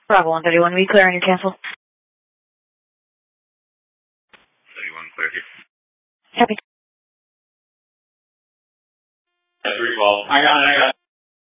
Bravo 131, we clear on your cancel. 31 clear here. Happy. 312. I got it.